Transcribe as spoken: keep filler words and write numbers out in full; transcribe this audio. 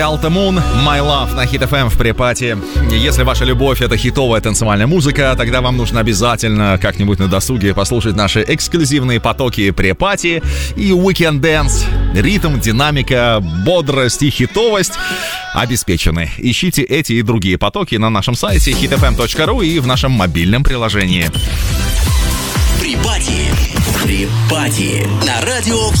Alta Moon, My Love на Hit эф эм в препате. Если ваша любовь — это хитовая танцевальная музыка, тогда вам нужно обязательно как-нибудь на досуге послушать наши эксклюзивные потоки препати и Weekend Dance. Ритм, динамика, бодрость и хитовость обеспечены. Ищите эти и другие потоки на нашем сайте хит эф эм точка ру и в нашем мобильном приложении. Препати. Препати. На радио